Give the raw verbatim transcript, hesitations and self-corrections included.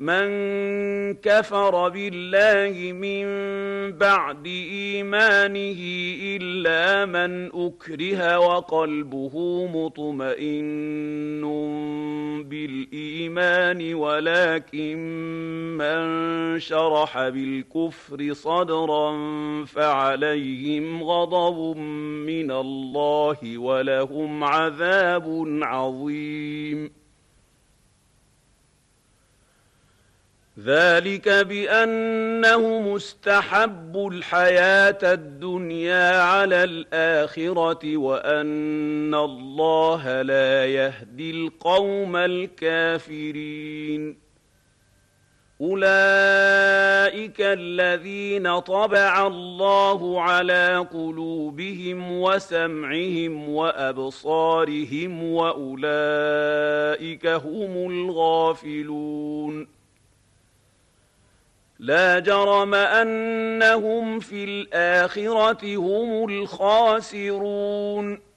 مَن كَفَرَ بِاللَّهِ مِن بَعْدِ إِيمَانِهِ إِلَّا مَنْ أُكْرِهَ وَقَلْبُهُ مُطْمَئِنٌّ بِالْإِيمَانِ وَلَٰكِن مَّن شَرَحَ بِالْكُفْرِ صَدْرًا فَعَلَيْهِمْ غَضَبٌ مِّنَ اللَّهِ وَلَهُمْ عَذَابٌ عَظِيمٌ. ذَلِكَ بِأَنَّهُمُ اسْتَحَبُّوا الْحَيَاةَ الدُّنْيَا عَلَى الْآخِرَةِ وَأَنَّ اللَّهَ لَا يَهْدِي الْقَوْمَ الْكَافِرِينَ. أُولَٰئِكَ الَّذِينَ طَبَعَ اللَّهُ عَلَىٰ قُلُوبِهِمْ وَسَمْعِهِمْ وَأَبْصَارِهِمْ ۖ وَأُولَٰئِكَ هُمُ الْغَافِلُونَ. لَا جَرَمَ أَنَّهُمْ فِي الْآخِرَةِ هُمُ الْخَاسِرُونَ.